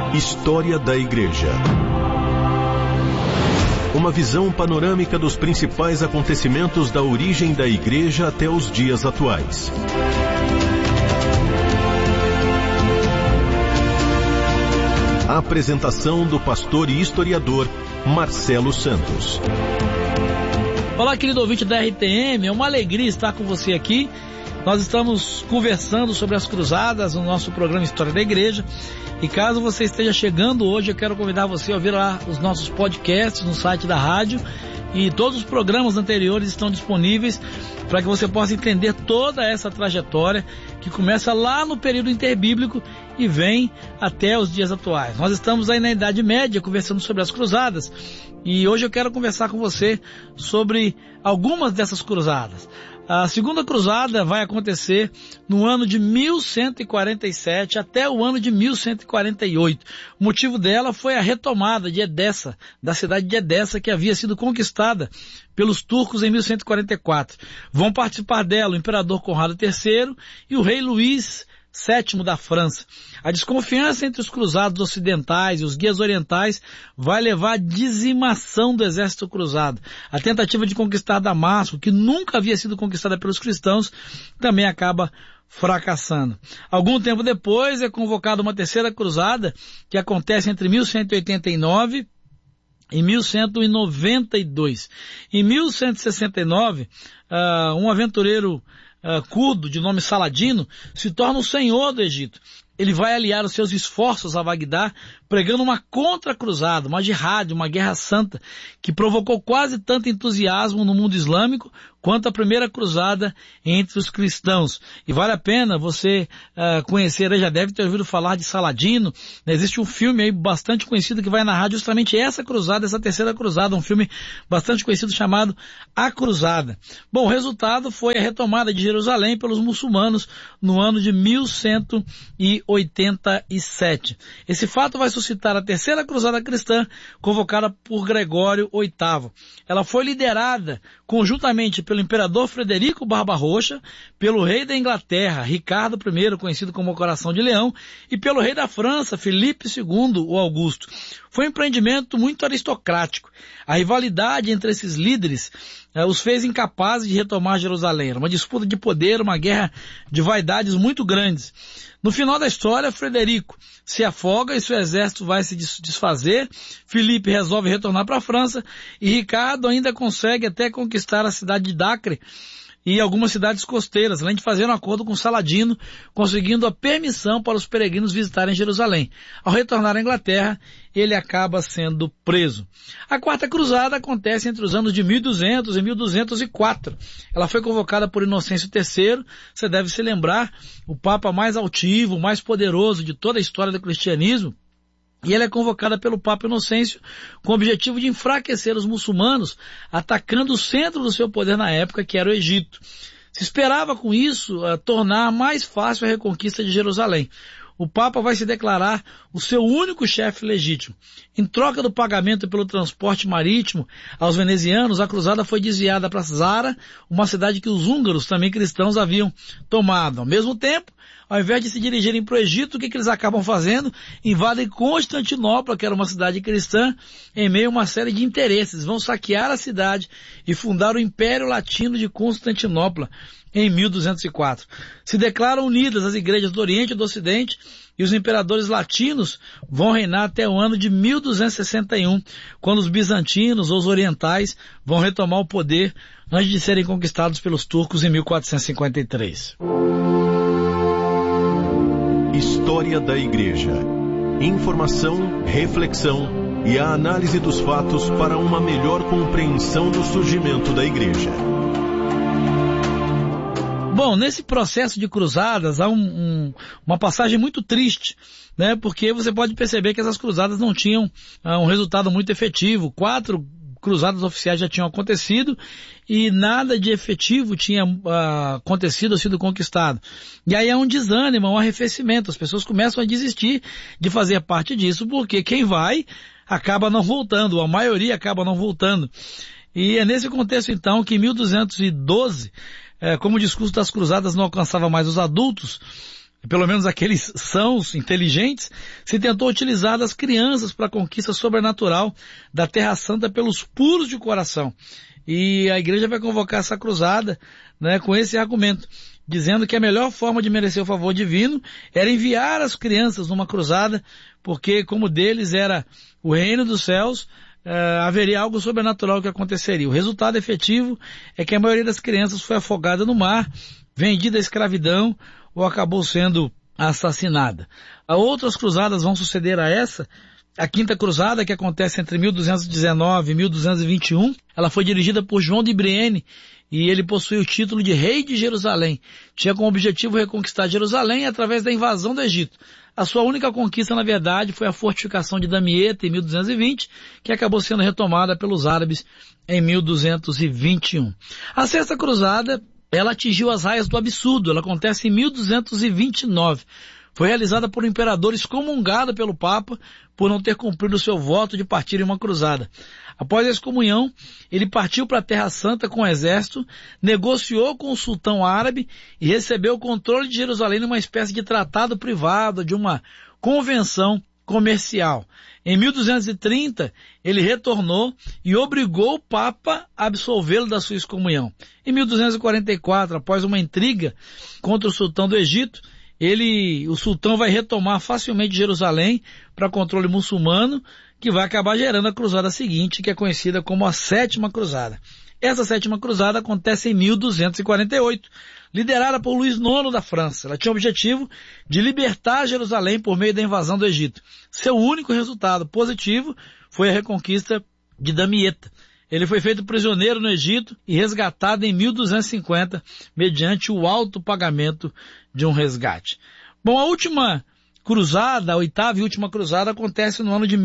História da Igreja. Uma visão panorâmica dos principais acontecimentos da origem da Igreja até os dias atuais. A apresentação do pastor e historiador Marcelo Santos. Olá, querido ouvinte da RTM, é uma alegria estar com você aqui. Nós estamos conversando sobre as cruzadas no nosso programa História da Igreja. E caso você esteja chegando hoje, eu quero convidar você a ouvir lá os nossos podcasts no site da rádio. E todos os programas anteriores estão disponíveis para que você possa entender toda essa trajetória que começa lá no período interbíblico e vem até os dias atuais. Nós estamos aí na Idade Média conversando sobre as cruzadas e hoje eu quero conversar com você sobre algumas dessas cruzadas. A segunda cruzada vai acontecer no ano de 1147 até o ano de 1148. O motivo dela foi a retomada de Edessa, da cidade de Edessa, que havia sido conquistada pelos turcos em 1144. Vão participar dela o imperador Conrado III e o rei Luís VII da França. A desconfiança entre os cruzados ocidentais e os guias orientais vai levar à dizimação do exército cruzado. A tentativa de conquistar Damasco, que nunca havia sido conquistada pelos cristãos, também acaba fracassando. Algum tempo depois é convocada uma terceira cruzada, que acontece entre 1189 e 1192. Em 1169, um aventureiro curdo de nome Saladino se torna o senhor do Egito. Ele vai aliar os seus esforços a Bagdá, pregando uma contra-cruzada, uma jihad, uma guerra santa, que provocou quase tanto entusiasmo no mundo islâmico quanto a primeira cruzada entre os cristãos. E vale a pena você conhecer, já deve ter ouvido falar de Saladino, né? Existe um filme aí bastante conhecido que vai narrar justamente essa cruzada, essa terceira cruzada, um filme bastante conhecido chamado A Cruzada. Bom, o resultado foi a retomada de Jerusalém pelos muçulmanos no ano de 1187. Esse fato vai suscitar a terceira cruzada cristã, convocada por Gregório VIII. Ela foi liderada conjuntamente pelo imperador Frederico Barbarroxa, pelo rei da Inglaterra, Ricardo I, conhecido como Coração de Leão, e pelo rei da França, Filipe II, o Augusto. Foi um empreendimento muito aristocrático. A rivalidade entre esses líderes os fez incapazes de retomar Jerusalém. Era uma disputa de poder, uma guerra de vaidades muito grandes. No final da história, Frederico se afoga e seu exército vai se desfazer. Filipe resolve retornar para a França e Ricardo ainda consegue até conquistar a cidade de Acre e algumas cidades costeiras, além de fazer um acordo com Saladino, conseguindo a permissão para os peregrinos visitarem Jerusalém. Ao retornar à Inglaterra, ele acaba sendo preso. A quarta cruzada acontece entre os anos de 1200 e 1204. Ela foi convocada por Inocêncio III, você deve se lembrar, o papa mais altivo, mais poderoso de toda a história do cristianismo. E ela é convocada pelo Papa Inocêncio com o objetivo de enfraquecer os muçulmanos, atacando o centro do seu poder na época, que era o Egito. Se esperava com isso tornar mais fácil a reconquista de Jerusalém. O Papa vai se declarar o seu único chefe legítimo. Em troca do pagamento pelo transporte marítimo aos venezianos, a cruzada foi desviada para Zara, uma cidade que os húngaros, também cristãos, haviam tomado. Ao mesmo tempo, ao invés de se dirigirem para o Egito, o que eles acabam fazendo? Invadem Constantinopla, que era uma cidade cristã, em meio a uma série de interesses. Vão saquear a cidade e fundar o Império Latino de Constantinopla em 1204. Se declaram unidas as igrejas do Oriente e do Ocidente e os imperadores latinos vão reinar até o ano de 1261, quando os bizantinos ou os orientais vão retomar o poder antes de serem conquistados pelos turcos em 1453. História da Igreja. Informação, reflexão e a análise dos fatos para uma melhor compreensão do surgimento da Igreja. Bom, nesse processo de cruzadas há uma passagem muito triste, né? Porque você pode perceber que essas cruzadas não tinham um resultado muito efetivo. 4 cruzadas oficiais já tinham acontecido e nada de efetivo tinha acontecido ou sido conquistado. E aí há um desânimo, um arrefecimento. As pessoas começam a desistir de fazer parte disso, porque quem vai acaba não voltando, a maioria acaba não voltando. E é nesse contexto então que em 1212, como o discurso das cruzadas não alcançava mais os adultos, pelo menos aqueles sãos, inteligentes, se tentou utilizar das crianças para a conquista sobrenatural da Terra Santa pelos puros de coração. E a igreja vai convocar essa cruzada, né, com esse argumento, dizendo que a melhor forma de merecer o favor divino era enviar as crianças numa cruzada, porque como deles era o reino dos céus, haveria algo sobrenatural que aconteceria. O resultado efetivo é que a maioria das crianças foi afogada no mar, vendida à escravidão ou acabou sendo assassinada. Outras cruzadas vão suceder a essa. A Quinta Cruzada, que acontece entre 1219 e 1221, ela foi dirigida por João de Brienne e ele possui o título de Rei de Jerusalém. Tinha como objetivo reconquistar Jerusalém através da invasão do Egito. A sua única conquista, na verdade, foi a fortificação de Damietta em 1220, que acabou sendo retomada pelos árabes em 1221. A Sexta Cruzada, ela atingiu as raias do absurdo. Ela acontece em 1229. Foi realizada por um imperador excomungado pelo Papa por não ter cumprido o seu voto de partir em uma cruzada. Após a excomunhão, ele partiu para a Terra Santa com o exército, negociou com o sultão árabe e recebeu o controle de Jerusalém numa espécie de tratado privado, de uma convenção comercial. Em 1230, ele retornou e obrigou o Papa a absolvê-lo da sua excomunhão. Em 1244, após uma intriga contra o sultão do Egito, o sultão vai retomar facilmente Jerusalém para controle muçulmano, que vai acabar gerando a cruzada seguinte, que é conhecida como a Sétima Cruzada. Essa Sétima Cruzada acontece em 1248, liderada por Luís IX da França. Ela tinha o objetivo de libertar Jerusalém por meio da invasão do Egito. Seu único resultado positivo foi a reconquista de Damietta. Ele foi feito prisioneiro no Egito e resgatado em 1250, mediante o alto pagamento de um resgate. Bom, a última cruzada, a oitava e última cruzada, acontece no ano de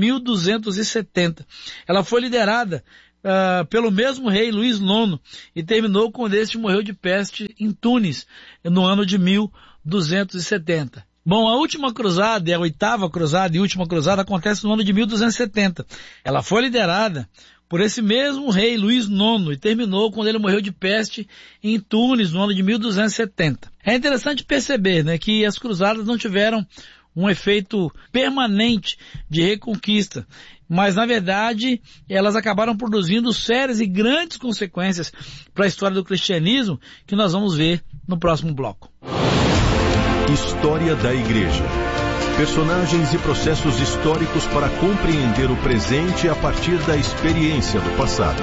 1270. Ela foi liderada pelo mesmo rei Luís IX e terminou quando este morreu de peste em Tunis, no ano de 1270. Bom, a última cruzada, a oitava cruzada e última cruzada acontece no ano de 1270. Ela foi liderada por esse mesmo rei Luís IX e terminou quando ele morreu de peste em Tunis, no ano de 1270. É interessante perceber, né, que as cruzadas não tiveram um efeito permanente de reconquista, mas na verdade elas acabaram produzindo sérias e grandes consequências para a história do cristianismo, que nós vamos ver no próximo bloco. História da Igreja. Personagens e processos históricos para compreender o presente a partir da experiência do passado.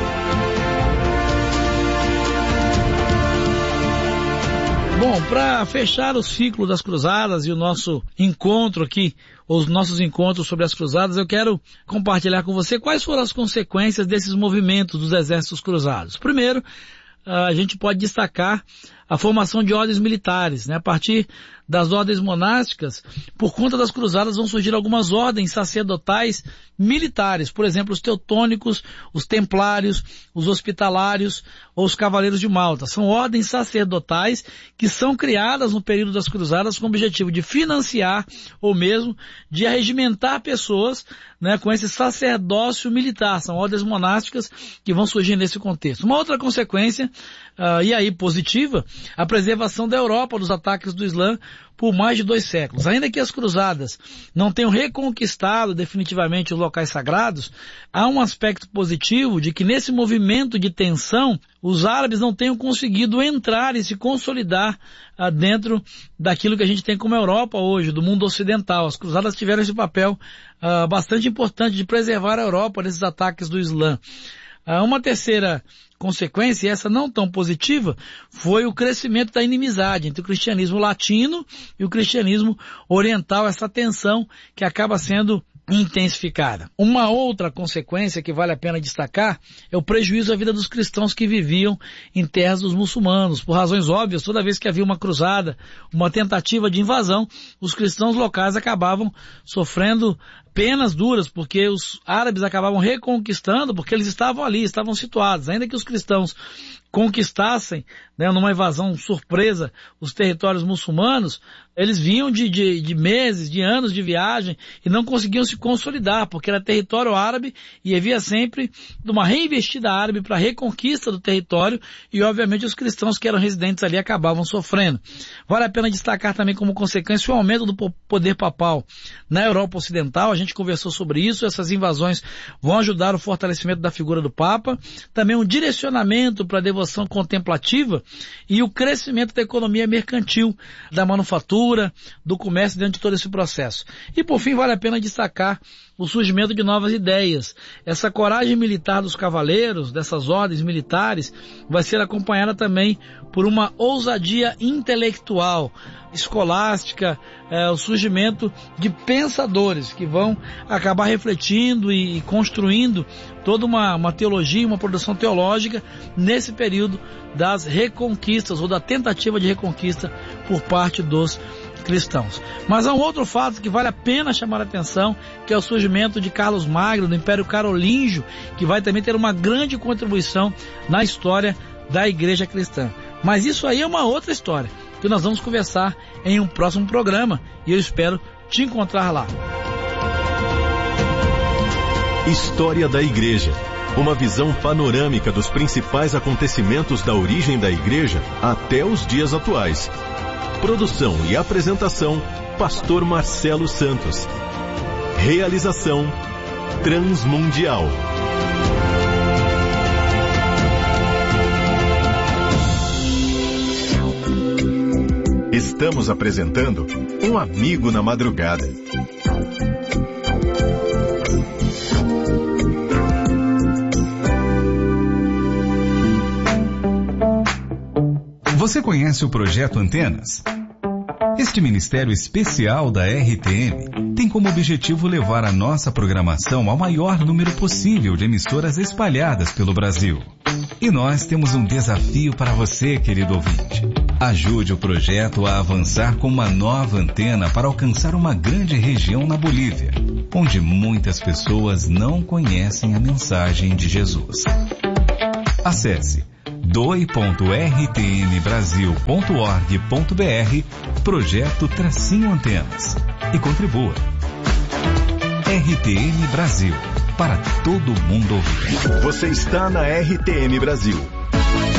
Bom, para fechar o ciclo das cruzadas e o nosso encontro aqui, os nossos encontros sobre as cruzadas, eu quero compartilhar com você quais foram as consequências desses movimentos dos exércitos cruzados. Primeiro, a gente pode destacar a formação de ordens militares, né? A partir das ordens monásticas, por conta das cruzadas vão surgir algumas ordens sacerdotais militares, por exemplo, os teutônicos, os templários, os hospitalários ou os cavaleiros de Malta. São ordens sacerdotais que são criadas no período das cruzadas com o objetivo de financiar ou mesmo de arregimentar pessoas, né, com esse sacerdócio militar. São ordens monásticas que vão surgir nesse contexto. Uma outra consequência, e aí positiva, a preservação da Europa dos ataques do Islã por mais de 2 séculos. Ainda que as cruzadas não tenham reconquistado definitivamente os locais sagrados, há um aspecto positivo de que nesse movimento de tensão, os árabes não tenham conseguido entrar e se consolidar dentro daquilo que a gente tem como Europa hoje, do mundo ocidental. As cruzadas tiveram esse papel bastante importante de preservar a Europa desses ataques do Islã. Uma terceira consequência, e essa não tão positiva, foi o crescimento da inimizade entre o cristianismo latino e o cristianismo oriental, essa tensão que acaba sendo intensificada. Uma outra consequência que vale a pena destacar é o prejuízo à vida dos cristãos que viviam em terras dos muçulmanos. Por razões óbvias, toda vez que havia uma cruzada, uma tentativa de invasão, os cristãos locais acabavam sofrendo penas duras, porque os árabes acabavam reconquistando, porque eles estavam ali, estavam situados. Ainda que os cristãos conquistassem, né, numa invasão surpresa, os territórios muçulmanos, eles vinham de meses, de anos de viagem e não conseguiam se consolidar, porque era território árabe e havia sempre uma reinvestida árabe para a reconquista do território e, obviamente, os cristãos que eram residentes ali acabavam sofrendo. Vale a pena destacar também como consequência o aumento do poder papal na Europa Ocidental. A gente conversou sobre isso, essas invasões vão ajudar o fortalecimento da figura do Papa, também um direcionamento para a devoção contemplativa e o crescimento da economia mercantil, da manufatura, do comércio dentro de todo esse processo. E por fim vale a pena destacar o surgimento de novas ideias. Essa coragem militar dos cavaleiros, dessas ordens militares, vai ser acompanhada também por uma ousadia intelectual, escolástica, o surgimento de pensadores que vão acabar refletindo e construindo toda uma teologia, uma produção teológica nesse período das reconquistas ou da tentativa de reconquista por parte dos cristãos. Mas há um outro fato que vale a pena chamar a atenção, que é o surgimento de Carlos Magno, do Império Carolíngio, que vai também ter uma grande contribuição na história da Igreja Cristã. Mas isso aí é uma outra história, que nós vamos conversar em um próximo programa, e eu espero te encontrar lá. História da Igreja. Uma visão panorâmica dos principais acontecimentos da origem da Igreja até os dias atuais. Produção e apresentação, Pastor Marcelo Santos. Realização, Transmundial. Estamos apresentando Um Amigo na Madrugada. Você conhece o Projeto Antenas? Este ministério especial da RTM tem como objetivo levar a nossa programação ao maior número possível de emissoras espalhadas pelo Brasil. E nós temos um desafio para você, querido ouvinte. Ajude o projeto a avançar com uma nova antena para alcançar uma grande região na Bolívia, onde muitas pessoas não conhecem a mensagem de Jesus. Acesse doe.rtmbrasil.org.br Projeto-Antenas e contribua. RTM Brasil, para todo mundo ouvir. Você está na RTM Brasil.